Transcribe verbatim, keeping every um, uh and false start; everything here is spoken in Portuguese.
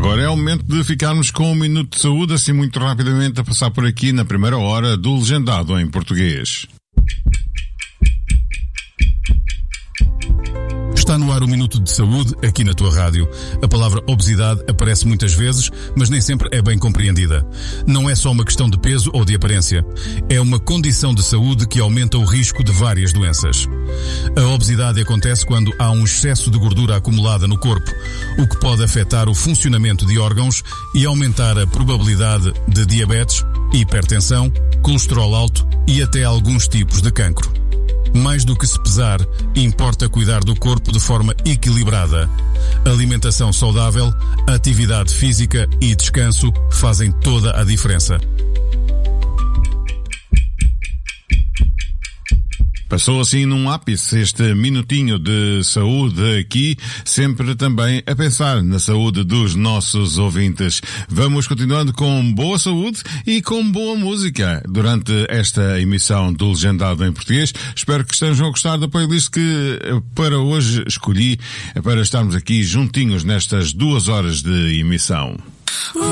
Agora é o momento de ficarmos com um minuto de saúde, assim muito rapidamente a passar por aqui na primeira hora do Legendado em Português. Está no ar o Minuto de Saúde, aqui na tua rádio. A palavra obesidade aparece muitas vezes, mas nem sempre é bem compreendida. Não é só uma questão de peso ou de aparência. É uma condição de saúde que aumenta o risco de várias doenças. A obesidade acontece quando há um excesso de gordura acumulada no corpo, o que pode afetar o funcionamento de órgãos e aumentar a probabilidade de diabetes, hipertensão, colesterol alto e até alguns tipos de cancro. Mais do que se pesar, importa cuidar do corpo de forma equilibrada. Alimentação saudável, atividade física e descanso fazem toda a diferença. Passou assim num ápice este minutinho de saúde aqui, sempre também a pensar na saúde dos nossos ouvintes. Vamos continuando com boa saúde e com boa música durante esta emissão do Legendado em Português. Espero que estejam a gostar da playlist que para hoje escolhi para estarmos aqui juntinhos nestas duas horas de emissão.